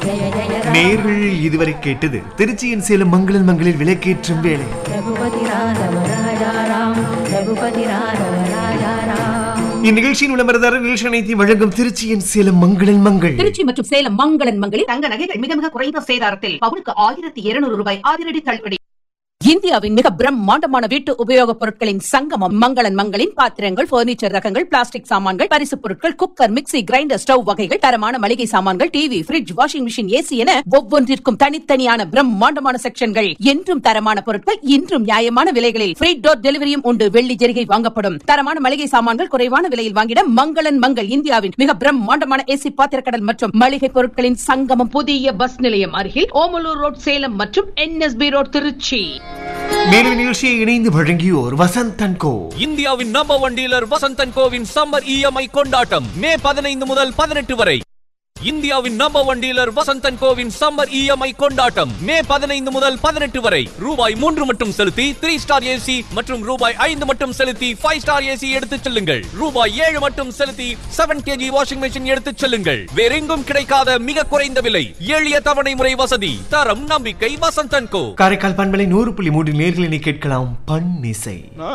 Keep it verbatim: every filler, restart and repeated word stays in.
நேர்கள் இதுவரை கேட்டது திருச்சியின் சேலம் மங்களன் மங்களில் விளக்கேற்றும் வேலை. இந்நிகழ்ச்சியின் விளம்பரதாரர் நிகழ்ச்சி அனைத்தையும் வழங்கும் திருச்சியின் சேலம் மங்களன் மங்கள். திருச்சி மற்றும் சேலம் மங்களன் மங்களில் தங்க நகைகள் மிக மிக குறைந்த சேதாரத்தில் பவுனுக்கு ஆயிரத்தி இருநூறு ரூபாய் அதிரடி தள்ளுபடி. இந்தியாவின் மிக பிரம்மாண்டமான வீட்டு உபயோகப் பொருட்களின் சங்கமம் மங்களன் மங்களின் பாத்திரங்கள், பர்னிச்சர் ரகங்கள், பிளாஸ்டிக் சாமான்கள், பரிசுப் பொருட்கள், குக்கர், மிக்ஸி, கிரைண்டர், ஸ்டவ் வகைகள், தரமான மளிகை சாமான்கள், TV, fridge, washing machine, AC என ஒவ்வொன்றிற்கும் தனித்தனியான பிரம்மாண்டமான செக்ஷன்கள். என்றும் தரமான பொருட்கள், இன்றும் நியாயமான விலைகளில் ஃப்ரீ டோர் டெலிவரியும் உண்டு. வெள்ளி ஜெரிகை வாங்கப்படும். தரமான மளிகை சாமான்கள் குறைவான விலையில் வாங்கிட மங்களன் மங்கள். இந்தியாவின் மிக பிரம்மாண்டமான ஏசி பாத்திரக்கடல் மற்றும் மளிகை பொருட்களின் சங்கமம். புதிய பஸ் நிலையம் அருகில் ஓமலூர் ரோட் சேலம் மற்றும் என்எஸ்பி ரோட் திருச்சி. மேலும் நிகழ்ச்சியை இணைந்து வழங்கியோர் வசந்த் அண்ட் கோ. இந்தியாவின் number one dealer Vasanth and CoWIN summer EMI கொண்டாட்டம் மே பதினைந்து முதல் பதினெட்டு வரை. இந்தியாவின் number one dealer Vasanth and CoWIN summer EMI கொண்டாட்டம் மே பதினைந்து முதல் பதினெட்டு வரை. ரூபாய் மூன்று மட்டும் செலுத்தி த்ரீ ஸ்டார் ஏசி மற்றும் ரூபாய் ஐந்து மட்டும் செலுத்தி ஃபைவ் ஸ்டார் ஏசி எடுத்துச் செல்லுங்கள். ரூபாய் ஏழு மட்டும் செலுத்தி செவன் கேஜி வாஷிங் மெஷின் எடுத்துச் செல்லுங்கள். வேறெங்கும் கிடைக்காத மிக குறைந்த விலை, எளிய தவணை முறை வசதி, தரம், நம்பிக்கை வசந்த் அண்ட் கோ. காரைக்கால் பண்பலை நூறு புள்ளி மூன்று நேர்களை கேட்கலாம். பண் இசை.